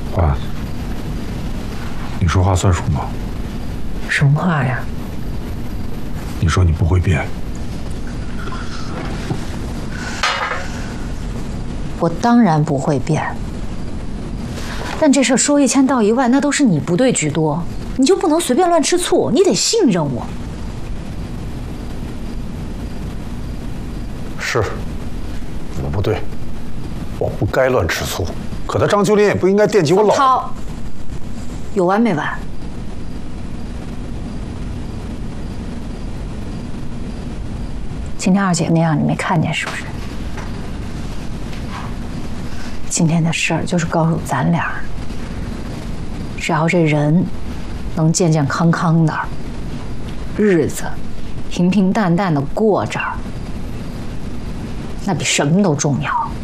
花，你说话算数吗？ 什么话呀？ 你说你不会变。 我当然不会变。但这事儿说1000道1万，那都是你不对居多，你就不能随便乱吃醋，你得信任我。 是，我不对，我不该乱吃醋。可他张秋林也不应该惦记我老婆。 涛，有完没完？今天二姐那样你没看见是不是？今天的事儿就是告诉咱俩，只要这人能健健康康的，日子平平淡淡的过着，那比什么都重要。